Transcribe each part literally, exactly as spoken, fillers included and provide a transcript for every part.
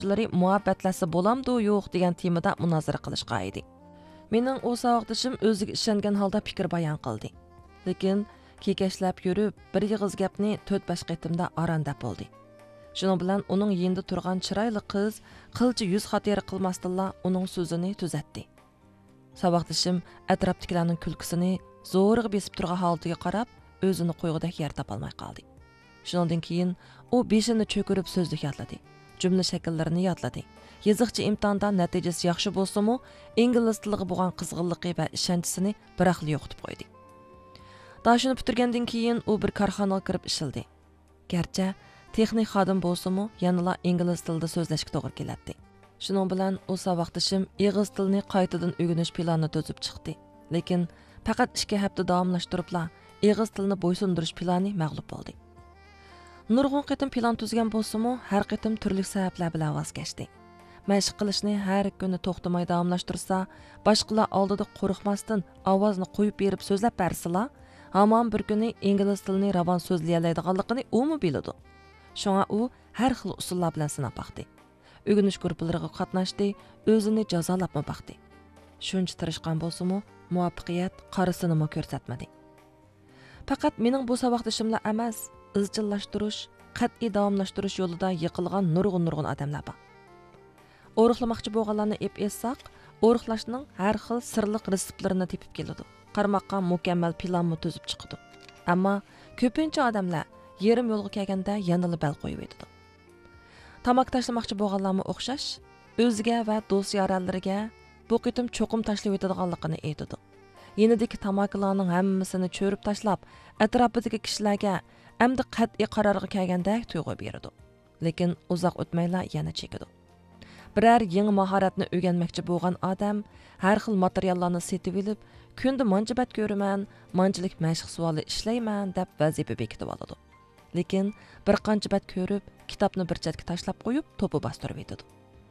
muhabbatlashsa bo'lamdi yo'q degan temada munozara qilishga edi. Mening o saboqdishim o'ziga ishongan holda fikr bayon qildi. Lekin kekashlab yurib, bir yig'iz gapni to'rt besh qatimda arandab bo'ldi. Shuning bilan uning yenda turgan chiroyli qiz qilchi yuz xatiri qilmasdilla uning so'zini tuzatdi. Saboqdishim atrofdagilarning kulkisini zo'rg'a besib turgan holatiga qarab, o'zini qo'yg'idek yer topolmay qoldi. Shundan keyin u beshini cho'kirib so'zlik yodladi. Jumla shakllarini yodladi. Yeziqchi imtihonda natijasi yaxshi bo'lsa-mu, ingliz tiliga bo'lgan qizg'inligi va ishonchisini biraqli yo'qotib qo'ydi. Dashini bitirgandan keyin u bir korxonaga kirib ishildi. Garchi texnik xodim bo'lsa-mu, yanala ingliz tilida so'zlashga to'g'ri keladi. Shuning bilan u saboqdishim ingliz tilini qaytadan o'rganish planini tuzib chiqdi. Lekin faqat ikki hafta davomlashtiribla ingliz tilini bo'ysundirish plani mag'lub bo'ldi. Nurg'un qitim plan tuzgan bo'lsa-mu, har qitim turli sabablar bilan voz kechdi. Mashq qilishni har kuni to'xtamay davomlashtirsa, boshqalar oldida qo'rqmasdan ovozni qo'yib berib so'zlab bersalar, hamon bir kuni ingliz tilini ravon so'zlay oladiganligini u mu biladi. Shunga u har xil usullar bilan sinab baqdi. O'rganish guruhlariga qatnashdi, o'zini jazolabmi baqdi. Shuncha tirishgan bo'lsa-mu, muvaffaqiyat qarasini mo ko'rsatmadi. Faqat mening bu saboqdishimlar emas, izchillashtirish, qat'iy davomlashtirish yo'lida yiqilgan nurg'un-nurg'un odamlar bor. O'riqlamoqchi bo'lganlarni ep etsaq, o'riqlashning har xil sirliq retseptlarini tepib keladi. Qarmoqqa mukammal planni tuzib chiqadi. Ammo ko'pincha odamlar yarim yo'lga kelganda yanada bal qo'yib yetadi. Tamak tashlamoqchi bo'lganlarga o'xshash, o'ziga va do'st yoralariga bu qitim cho'qim tashlab yetadiganligini aytadi. Yenidagi tamaklarning hammasini cho'rib tashlab, atrofidagi kishilarga amdi qat'iy qarorga kelganda tuyg'u beradi. Lekin uzoq o'tmaylar yana chekadi. Biror yangi mahoratni o'rganmoqchi bo'lgan odam har xil materiallarni setib olib, kunda manjibat ko'raman, manchilik mashq savoli ishlayman deb vazifa bekitib oladi. Lekin bir qancha bat ko'rib, kitobni bir chetga tashlab qo'yib, to'pi bostirib yetadi.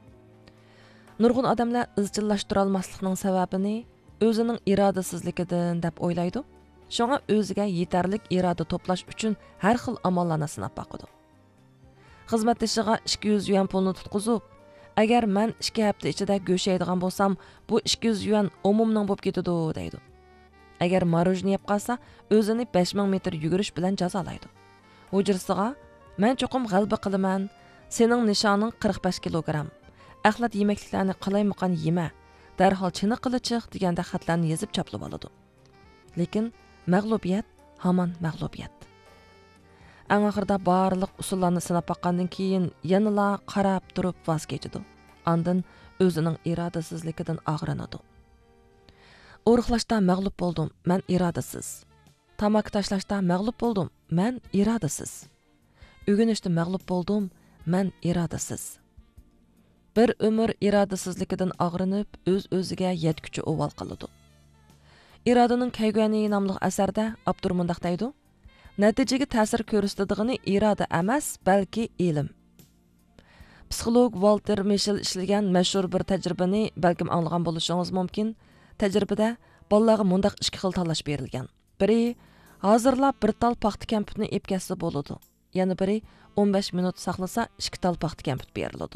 Nurg'un odamlar izchillashtira olmaslikning sababini o'zining irodasizligidan deb o'ylaydi. Shunga o'ziga yetarlik iroda to'plash uchun har xil amallarni sinab boqadi. Xizmatdoshiga ikki yuz yuan pulni tutqizib, agar men ikki hafta ichida go'sht yeydigan bo'lsam, bu ikki yuz yuan umumning bo'lib ketadi deydi. Agar marojni yeb qolsa, o'zini besh ming metr yugurish bilan jazolaydi. Hujrasiga, men cho'qim g'alba qilaman, sening nishoning qirq besh kilogramm. Axlat yemekliklarni qalaymiqan yema, darhol chini qilichiq deganda xatlarni yozib choplab oladi. Lekin mag'lubiyat hamon mag'lubiyat. Eng oxirida barliq usullarni sinab boqqandan keyin yanala qarab turib voz kechadi. Ondan o'zining irodasizligidan og'rinadi. O'riqlashda mag'lub bo'ldim, men irodasiz. Tamak tashlashda mag'lub bo'ldim, men irodasiz. O'rganishda mag'lub bo'ldim, men irodasiz. Bir umr irodasizligidan og'rinib, o'z-o'ziga yetguchi o'val qiladi. İradanın Kaygani nomli asarda Abdur mundaq deydi: Natijaga ta'sir ko'rsatadigan iroda emas, balki ilm. Psixolog Walter Mischel ishlagan mashhur bir tajribani balkim anglagan bo'lishingiz mumkin. Tajribada bolalarga mundaq ikki xil tanlash berilgan. Biri hozirlab bir tal paxta kamputni epkasi bo'ladi. Yana biri o'n besh minut saqlasa ikki tal paxta kamput beriladi.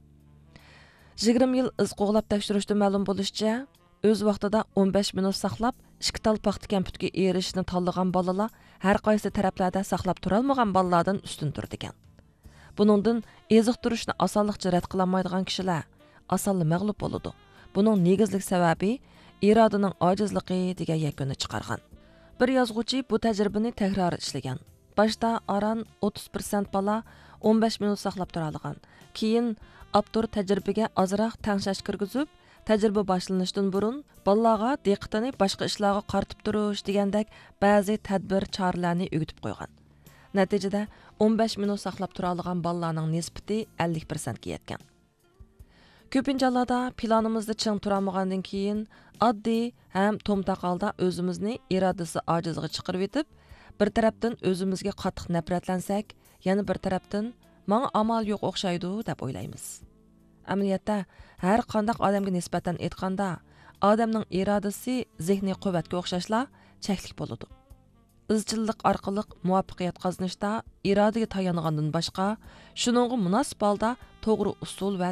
yigirma yil iz qo'g'lab tekshirishda ma'lum bo'lishicha, o'z vaqtida o'n besh minut saqlab, ikki tal paxta kamputga erishishni tanlagan bolalar har qaysi taraflarda saqlab tura olmagan bolalardan ustun turdi ekan. Buningdan eziq turishni osonlikcha rad qilolmaydigan kishilar osonla mag'lub bo'ladi. Buning negizlik sababi irodaning ojizligi degan yakuni chiqargan. Bir yozuvchi bu tajribani takror ishlagan. Boshda aran o'ttiz foiz bola o'n besh minut saqlab tura olgan. Keyin Abdur tajribaga ozroq tangshash kirgizib, tajriba boshlanishdan burun bolalarga diqqatini boshqa ishlarga qaratib turish degandek ba'zi tadbir choralarni o'rgatib qo'ygan. Natijada o'n besh minut saqlab tura olgan bolalarning nisbati ellik foiz ga yetgan. Ko'pincha hollarda planimizda ching tura olmagandan keyin oddiy ham tomtoq holda o'zimizni irodasi ojizga chiqarib etib, bir tarafdan o'zimizga qattiq nafratlansak, yana bir tarafdan "Menga amal yo'q o'xshaydi" deb o'ylaymiz. Amaliyotda har qanday odamga nisbatan aytganda, odamning irodasi zehniy quvvatga o'xshashla cheklik bo'ladi. Izchillik orqali muvaffaqiyat qozonishda irodaga tayangandan boshqa, shuningga munosib holda to'g'ri usul va